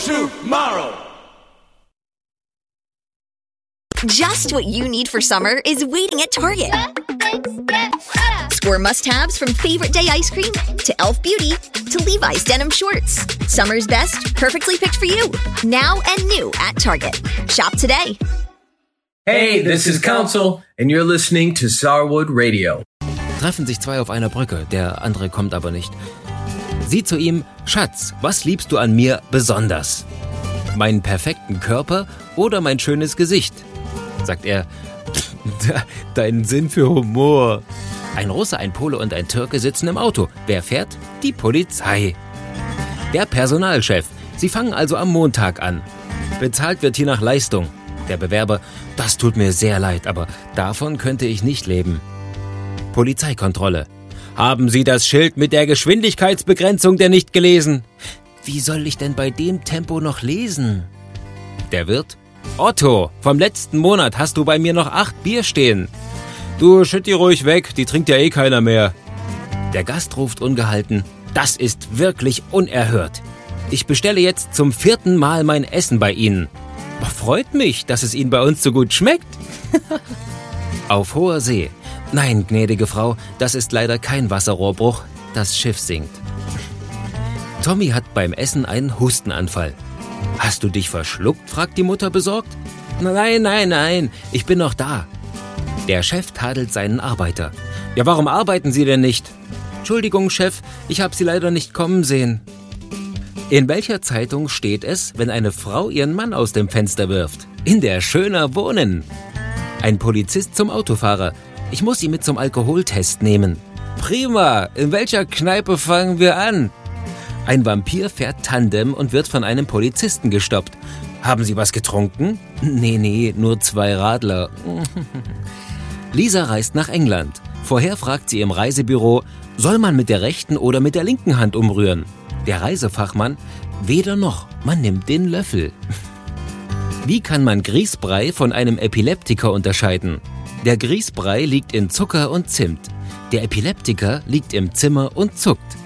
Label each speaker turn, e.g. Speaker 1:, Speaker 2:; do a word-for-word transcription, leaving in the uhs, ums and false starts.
Speaker 1: tomorrow.
Speaker 2: Just what you need for summer is waiting at Target. Score must-haves from Favorite Day ice cream to Elf Beauty to Levi's denim shorts. Summer's best, perfectly picked for you. Now and new at Target. Shop today.
Speaker 3: Hey, this is Council, and you're listening to Starwood Radio.
Speaker 4: Treffen sich zwei auf einer Brücke, der andere kommt aber nicht. Sie zu ihm: Schatz, was liebst du an mir besonders? Meinen perfekten Körper oder mein schönes Gesicht? Sagt er: Deinen Sinn für Humor. Ein Russe, ein Pole und ein Türke sitzen im Auto. Wer fährt? Die Polizei. Der Personalchef. Sie fangen also am Montag an. Bezahlt wird hier nach Leistung. Der Bewerber: Das tut mir sehr leid, aber davon könnte ich nicht leben. Polizeikontrolle. Haben Sie das Schild mit der Geschwindigkeitsbegrenzung denn nicht gelesen? Wie soll ich denn bei dem Tempo noch lesen? Der Wirt: Otto, vom letzten Monat hast du bei mir noch acht Bier stehen. Du, schütt die ruhig weg, die trinkt ja eh keiner mehr. Der Gast ruft ungehalten: Das ist wirklich unerhört. Ich bestelle jetzt zum vierten Mal mein Essen bei Ihnen. Freut mich, dass es Ihnen bei uns so gut schmeckt. Auf hoher See. Nein, gnädige Frau, das ist leider kein Wasserrohrbruch. Das Schiff sinkt. Tommy hat beim Essen einen Hustenanfall. Hast du dich verschluckt? Fragt die Mutter besorgt. Nein, nein, nein, ich bin noch da. Der Chef tadelt seinen Arbeiter. Ja, warum arbeiten Sie denn nicht? Entschuldigung, Chef, ich habe Sie leider nicht kommen sehen. In welcher Zeitung steht es, wenn eine Frau ihren Mann aus dem Fenster wirft? In der Schöner Wohnen. Ein Polizist zum Autofahrer. Ich muss ihn mit zum Alkoholtest nehmen. Prima, in welcher Kneipe fangen wir an? Ein Vampir fährt Tandem und wird von einem Polizisten gestoppt. Haben Sie was getrunken? Nee, nee, nur zwei Radler. Lisa reist nach England. Vorher fragt sie im Reisebüro: Soll man mit der rechten oder mit der linken Hand umrühren? Der Reisefachmann: Weder noch, man nimmt den Löffel. Wie kann man Grießbrei von einem Epileptiker unterscheiden? Der Grießbrei liegt in Zucker und Zimt. Der Epileptiker liegt im Zimmer und zuckt.